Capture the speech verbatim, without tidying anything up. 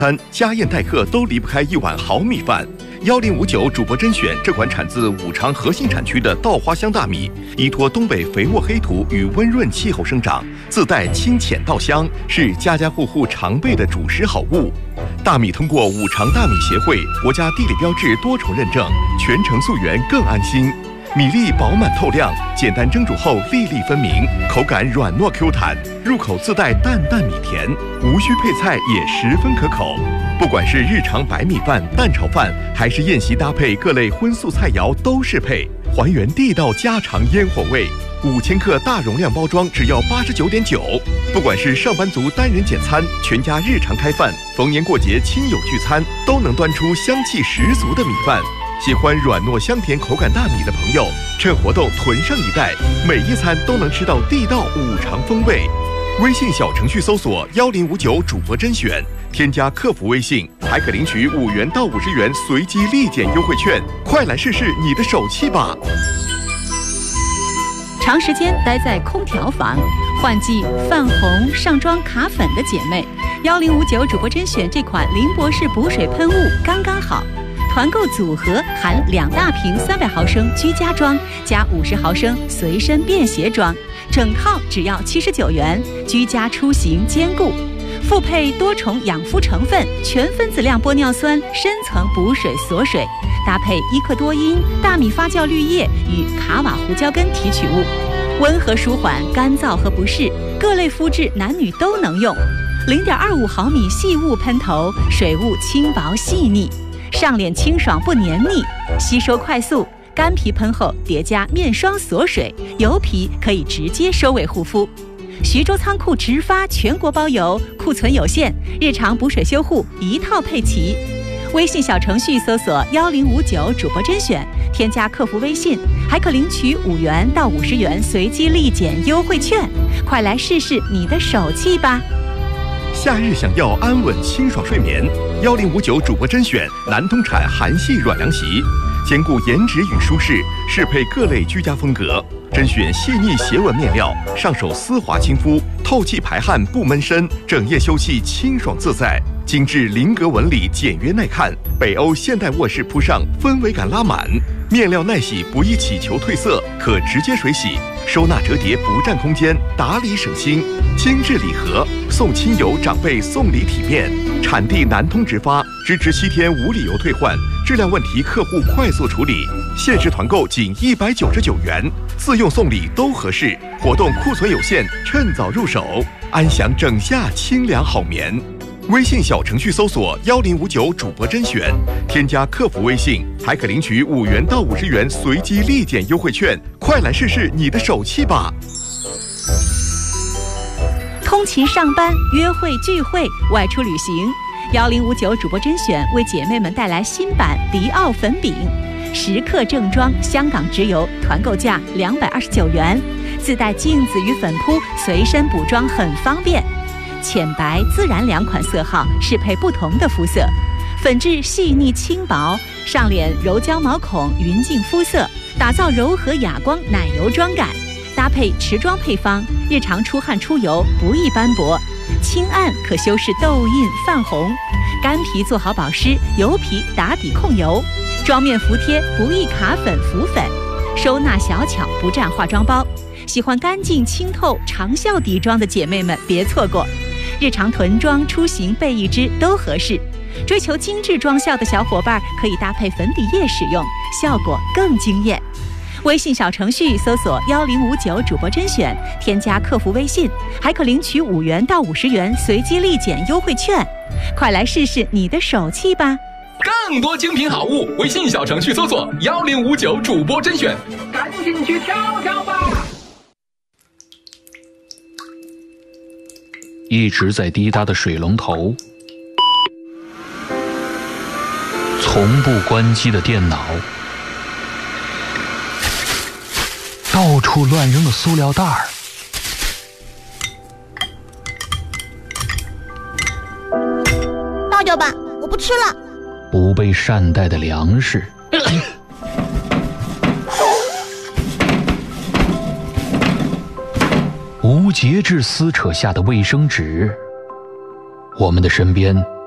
餐家宴待客都离不开一碗好米饭。幺零五九主播甄选这款产自五常核心产区的稻花香大米，依托东北肥沃黑土与温润气候生长，自带清浅稻香，是家家户户常备的主食好物。大米通过五常大米协会国家地理标志多重认证，全程溯源更安心。米粒饱满透亮，简单蒸煮后粒粒分明，口感软糯 Q 弹，入口自带淡淡米甜，无需配菜也十分可口。不管是日常白米饭、蛋炒饭，还是宴席搭配各类荤素菜肴，都适配，还原地道家常烟火味。五千克大容量包装只要八十九点九。不管是上班族单人简餐，全家日常开饭，逢年过节亲友聚餐，都能端出香气十足的米饭。喜欢软糯香甜口感大米的朋友，趁活动囤上一袋，每一餐都能吃到地道五常风味。微信小程序搜索幺零五九主播甄选，添加客服微信，还可领取五元到五十元随机立减优惠券，快来试试你的手气吧！ 长时间待在空调房，换季泛红、上妆卡粉的姐妹，幺零五九主播甄选这款林博士补水喷雾刚刚好。团购组合含两大瓶三百毫升居家装加五十毫升随身便携装，整套只要七十九元，居家出行兼顾。复配多重养肤成分，全分子量玻尿酸深层补水锁水，搭配伊克多因、大米发酵绿叶与卡瓦胡椒根提取物，温和舒缓干燥和不适，各类肤质男女都能用。零点二五毫米细雾喷头，水雾轻薄细腻。上脸清爽不黏腻，吸收快速，干皮喷后叠加面霜锁水，油皮可以直接收尾护肤。徐州仓库直发，全国包邮，库存有限，日常补水修护一套配齐。微信小程序搜索幺零五九主播甄选，添加客服微信，还可领取五元到五十元随机立减优惠券，快来试试你的手气吧！ 夏日想要安稳清爽睡眠，幺零五九主播甄选南通产韩系软凉席，兼顾颜值与舒适，适配各类居家风格。甄选细腻斜纹面料，上手丝滑亲肤，透气排汗不闷身，整夜休憩清爽自在。精致菱格纹理简约耐看，北欧现代卧室铺上氛围感拉满。面料耐洗不易起球褪色，可直接水洗，收纳折叠不占空间，打理省心。精致礼盒，送亲友长辈送礼体面。产地南通直发，支持七天无理由退换，质量问题客户快速处理。限时团购仅一百九十九元，自用送礼都合适。活动库存有限，趁早入手，安享整夏清凉好眠。微信小程序搜索幺零五九主播甄选，添加客服微信，还可领取五元到五十元随机立减优惠券，快来试试你的手气吧！ 通勤上班、约会聚会、外出旅行，幺零五九主播甄选为姐妹们带来新版迪奥粉饼，十克正装，香港直邮，团购价两百二十九元，自带镜子与粉扑，随身补妆很方便。浅白、自然两款色号适配不同的肤色，粉质细腻轻薄，上脸柔焦毛孔，匀净肤色，打造柔和哑光奶油妆感。搭配持妆配方，日常出汗出油不易斑驳，轻按可修饰痘印泛红，干皮做好保湿，油皮打底控油，妆面服帖不易卡粉浮粉，收纳小巧不占化妆包。喜欢干净清透长效底妆的姐妹们别错过，日常囤妆出行备一支都合适。追求精致妆效的小伙伴可以搭配粉底液使用，效果更惊艳。微信小程序搜索幺零五九主播甄选，添加客服微信，还可领取五元到五十元随机立减优惠券，快来试试你的手气吧！ 更多精品好物，微信小程序搜索幺零五九主播甄选，赶紧去挑挑吧！ 一直在滴答的水龙头，从不关机的电脑，到处乱扔的塑料袋儿， 倒掉吧，我不吃了。 不被善待的粮食，无节制撕扯下的卫生纸，我们的身边